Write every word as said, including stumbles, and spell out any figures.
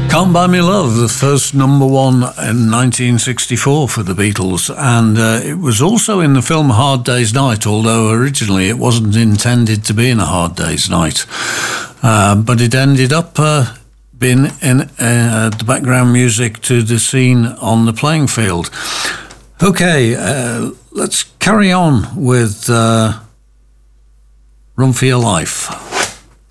Can't Buy Me Love, the first number one in nineteen sixty-four for the Beatles, and uh, it was also in the film Hard Day's Night, although originally it wasn't intended to be in A Hard Day's Night. Uh, but it ended up uh, being in uh, the background music to the scene on the playing field. Okay, uh, let's carry on with uh, Run for Your Life.